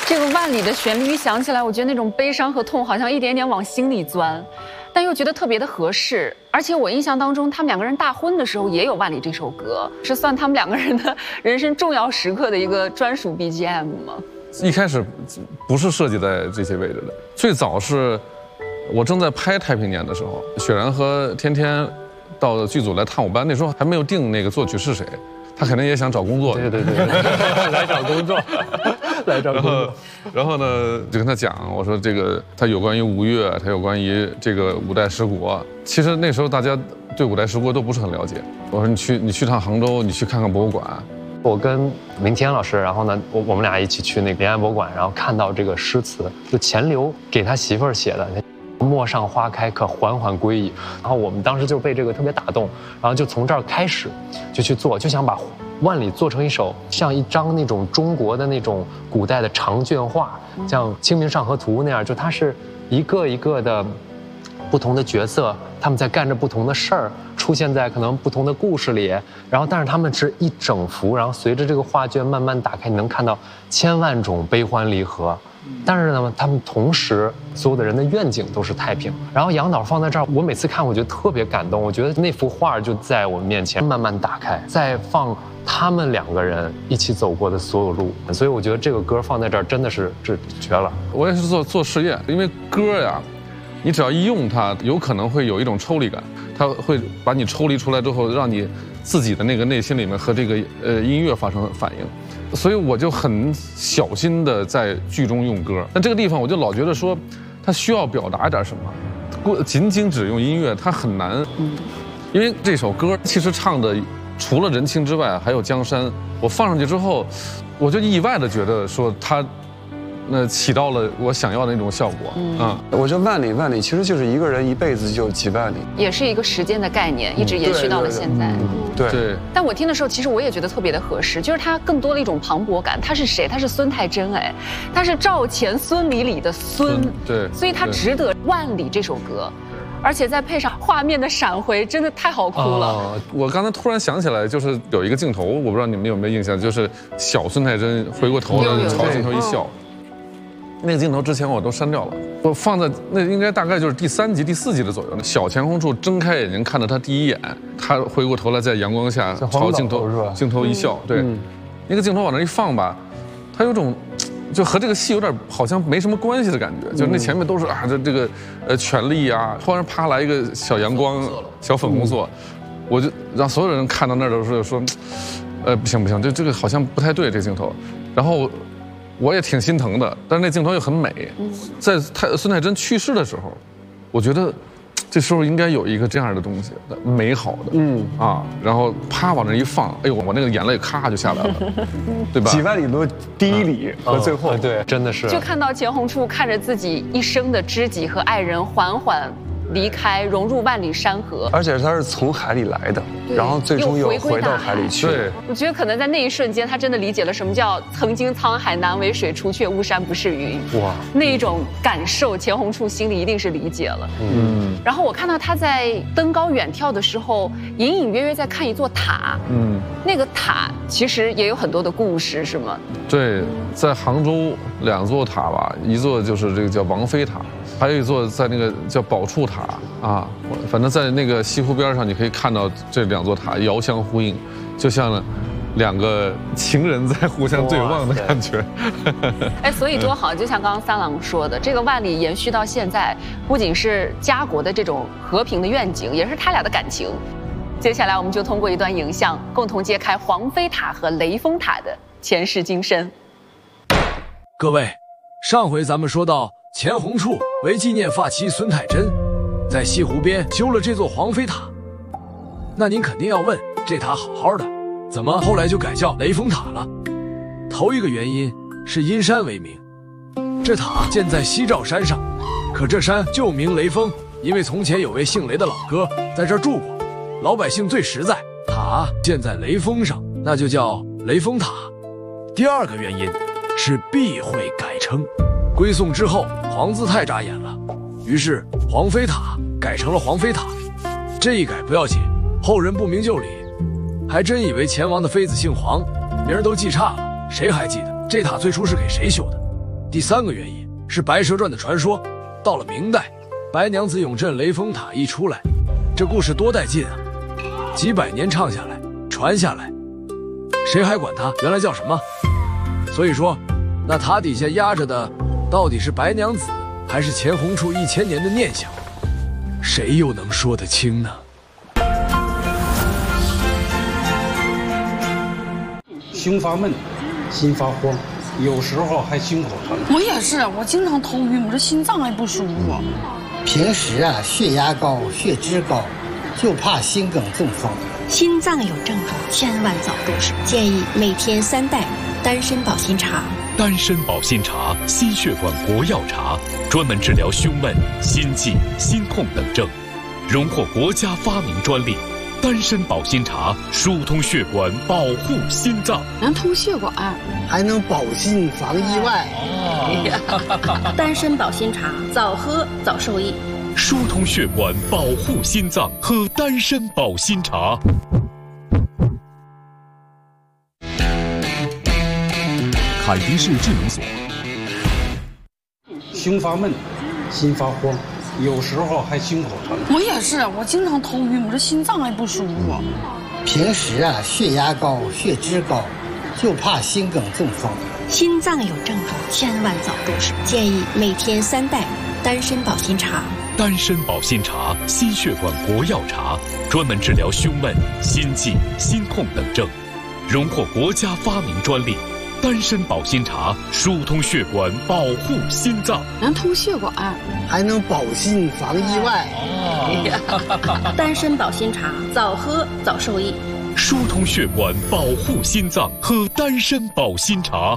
这个万里的旋律一响起来，我觉得那种悲伤和痛好像一点点往心里钻，但又觉得特别的合适。而且我印象当中，他们两个人大婚的时候也有《万里》这首歌，是算他们两个人的人生重要时刻的一个专属 BGM 吗？ 一开始不是设计在这些位置的，最早是我正在拍《太平年》的时候，雪然和天天到剧组来探我班，那时候还没有定那个作曲是谁。他肯定也想找工作， 对，来找工作，来找工作。 然后呢，就跟他讲，我说这个他有关于吴越，他有关于这个五代十国。其实那时候大家对五代十国都不是很了解。我说你去趟杭州，你去看看博物馆。 我跟明天老师，然后呢，我们俩一起去那个临安博物馆，然后看到这个诗词，就钱镠给他媳妇儿写的。陌上花开，可缓缓归矣。然后我们当时就被这个特别打动，然后就从这儿开始就去做，就想把万里做成一首像一张那种中国的那种古代的长卷画，像《清明上河图》那样，就它是一个一个的不同的角色，他们在干着不同的事儿，出现在可能不同的故事里，然后但是他们是一整幅，然后随着这个画卷慢慢打开，你能看到千万种悲欢离合。但是呢，他们同时所有的人的愿景都是太平。然后杨导放在这儿，我每次看我觉得特别感动。我觉得那幅画就在我面前慢慢打开，再放他们两个人一起走过的所有路。所以我觉得这个歌放在这儿真的是绝了。 我也是做试验，因为歌呀，你只要一用它，有可能会有一种抽离感，它会把你抽离出来之后，让你自己的那个内心里面和这个音乐发生反应。所以我就很小心的在剧中用歌，但这个地方我就老觉得说，它需要表达点什么，仅仅只用音乐它很难，因为这首歌其实唱的除了人情之外，还有江山。我放上去之后，我就意外的觉得说它，起到了我想要的那种效果。 我觉得万里其实就是一个人一辈子就几万里， 也是一个时间的概念，一直延续到了现在。 对。 但我听的时候，其实我也觉得特别的合适，就是它更多的一种磅礴感。他是谁？他是孙太真，哎，他是赵钱孙李里的孙， 对， 所以他值得《万里》这首歌。而且再配上画面的闪回，真的太好哭了。 我刚才突然想起来，就是有一个镜头，我不知道你们有没有印象，就是小孙太真回过头来朝镜头一笑。那个镜头之前我都删掉了，我放在那应该大概就是第3集、第4集的左右。小钱红柱睁开眼睛看到他第一眼，他回过头来在阳光下朝镜头一笑。对，那个镜头往那一放吧，他有种就和这个戏有点好像没什么关系的感觉，就那前面都是这个权力啊，突然啪来一个小阳光、小粉红色，我就让所有人看到那儿的时候说，不行，这个好像不太对这个镜头，然后。我也挺心疼的，但是那镜头又很美。在孙太真去世的时候，我觉得这时候应该有一个这样的东西，美好的，然后啪往那一放，哎呦，我那个眼泪咔就下来了，对吧？ 几万里路第一里和最后， 对，真的是。 就看到钱红柱看着自己一生的知己和爱人缓缓离开，融入万里山河， 而且他是从海里来的，然后最终又回到海里去。 对， 我觉得可能在那一瞬间，他真的理解了什么叫曾经沧海难为水，除却巫山不是云。哇，那一种感受，钱红柱心里一定是理解了。然后我看到他在登高远眺的时候，隐隐约约在看一座塔。那个塔其实也有很多的故事，是吗？ 对，在杭州2座塔吧，一座就是这个叫王妃塔。还有一座在那个叫宝处塔啊，反正在那个西湖边上，你可以看到这2座塔遥相呼应，就像2个情人在互相对望的感觉。 所以多好！就像刚刚三郎说的，这个万里延续到现在，不仅是家国的这种和平的愿景，也是他俩的感情。接下来我们就通过一段影像，共同揭开黄妃塔和雷峰塔的前世今生。 各位，上回咱们说到。钱红柱为纪念发妻孙太真，在西湖边修了这座黄妃塔。那您肯定要问，这塔好好的，怎么后来就改叫雷峰塔了？头一个原因是因山为名，这塔建在西照山上，可这山就名雷峰，因为从前有位姓雷的老哥在这儿住过，老百姓最实在，塔建在雷峰上，那就叫雷峰塔。第二个原因是避讳改称。归宋之后，黄字太扎眼了，于是黄妃塔改成了黄妃塔。这一改不要紧，后人不明就里，还真以为钱王的妃子姓黄，名儿都记差了。谁还记得这塔最初是给谁修的？ 第3个原因是《白蛇传》的传说。到了明代，白娘子永镇雷峰塔一出来，这故事多带劲啊！几百年唱下来，传下来，谁还管它原来叫什么？所以说，那塔底下压着的到底是白娘子，还是钱红处1000年的念想？谁又能说得清呢？ 胸发闷，心发慌，有时候还心口疼。 我也是，我经常头晕，我这心脏也不舒服。 平时啊，血压高、血脂高，就怕心梗中风。 心脏有症状，千万早重视。建议每天3袋丹参保心茶。 丹参保心茶，心血管国药茶，专门治疗胸闷、心悸、心痛等症，荣获国家发明专利。丹参保心茶疏通血管，保护心脏， 能通血管， 还能保心防意外。 丹参保心茶，早喝早受益。 疏通血管，保护心脏，喝丹参保心茶。 凯迪市智能所。 胸发闷，心发慌，有时候还心口疼。 我也是，我经常头晕，我这心脏也不舒服。 平时啊，血压高、血脂高，就怕心梗中风。 心脏有症状，千万早重视。建议每天3袋丹参保心茶。 丹参保心茶，心血管国药茶，专门治疗胸闷、心悸、心痛等症，荣获国家发明专利。丹参保心茶疏通血管，保护心脏， 能通血管， 还能保心防意外。 丹参保心茶，早喝早受益。 疏通血管，保护心脏，喝丹参保心茶。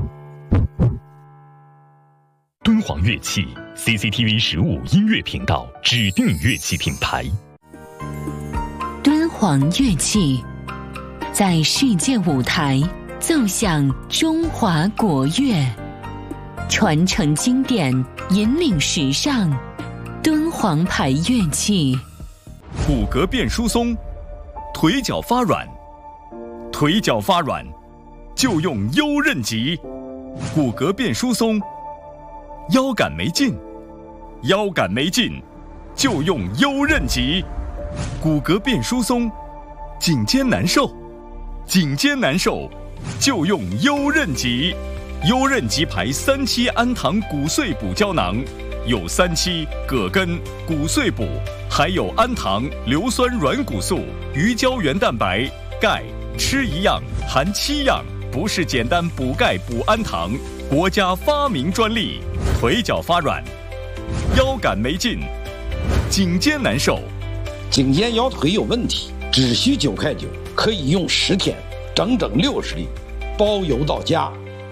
敦煌乐器 CCTV 15音乐频道指定乐器品牌。 敦煌乐器在世界舞台奏响中华国乐，传承经典，引领时尚。敦煌牌乐器。 骨骼变疏松，腿脚发软，腿脚发软就用优韧极。骨骼变疏松，腰杆没劲，腰杆没劲就用优韧极。骨骼变疏松，颈肩难受，颈肩难受就用优韧极。优韧极牌3期氨糖骨碎补胶囊，有3期、葛根、骨碎补，还有氨糖、硫酸软骨素、鱼胶原蛋白、钙，吃一样含7样，不是简单补钙补氨糖，国家发明专利。腿脚发软，腰杆没劲，颈肩难受， 颈肩腰腿有问题，只需9块9，可以用10天，整整60粒，包邮到家。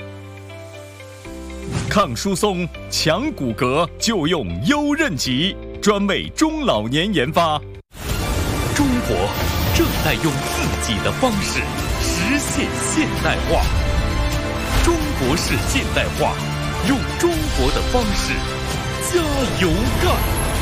抗疏松、强骨骼就用优韧极，专为中老年研发。 中国正在用自己的方式实现现代化。中国式现代化，用中国的方式加油干。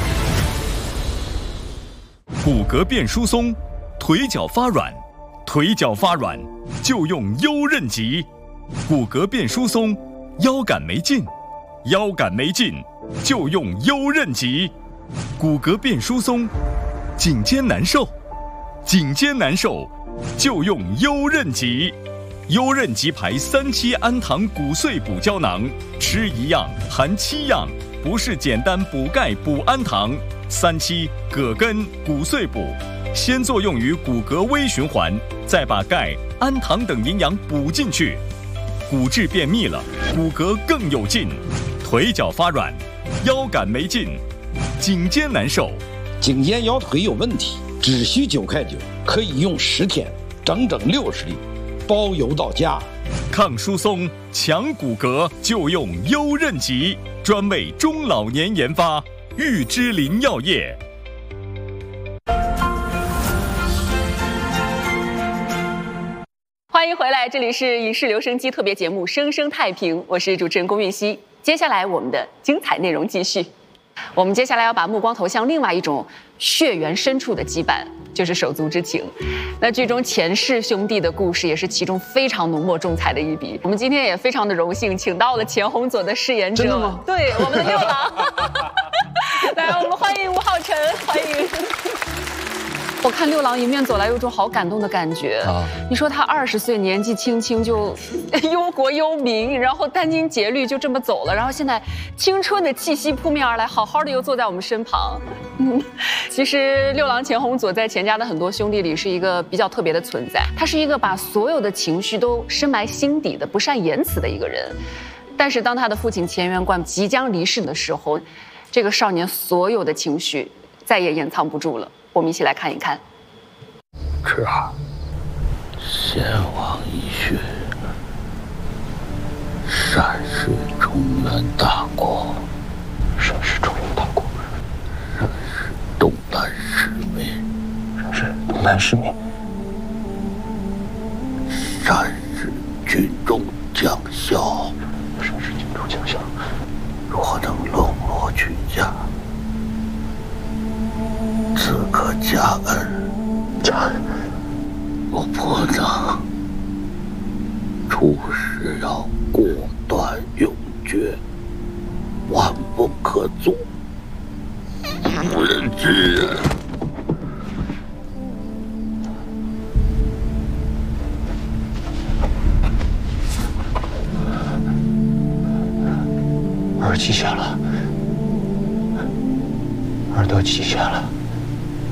骨骼变疏松，腿脚发软，腿脚发软就用优韧极。骨骼变疏松，腰杆没劲，腰杆没劲就用优韧极。骨骼变疏松，颈肩难受，颈肩难受就用优韧极。优韧极牌3期氨糖骨碎补胶囊，吃一样含7样，不是简单补钙补氨糖。3期、葛根、骨碎补，先作用于骨骼微循环，再把钙、氨糖等营养补进去。骨质变密了，骨骼更有劲。腿脚发软，腰杆没劲，颈肩难受， 颈肩腰腿有问题，只需9块9，可以用10天，整整60粒，包邮到家。 抗疏松、强骨骼就用优韧极，专为中老年研发。玉芝林药业。 欢迎回来，这里是影视留声机特别节目《生生太平》，我是主持人龚韵希。接下来我们的精彩内容继续。我们接下来要把目光投向另外一种血缘深处的羁绊， 就是手足之情。那剧中钱氏兄弟的故事也是其中非常浓墨重彩的一笔。我们今天也非常的荣幸，请到了钱洪佐的饰演者。 真的吗？ 对，我们的六郎。来，我们欢迎吴浩辰，欢迎。我看六郎迎面走来，有一种好感动的感觉啊！你说他20岁年纪轻轻就忧国忧民，然后殚精竭虑就这么走了，然后现在青春的气息扑面而来，好好的又坐在我们身旁。其实六郎钱洪佐在钱家的很多兄弟里是一个比较特别的存在，他是一个把所有的情绪都深埋心底的、不善言辞的一个人。但是当他的父亲钱元贯即将离世的时候，这个少年所有的情绪再也掩藏不住了。我们一起来看一看。 是啊，先王已去，善是中原大国， 善是中原大国， 善是东南市民， 善是东南市民， 善是军中将校， 善是军中将校。 若能笼络群家，此可加恩。 加恩， 我不能。处事要果断永决，万不可纵，不忍之人。 儿记下了，儿都记下了。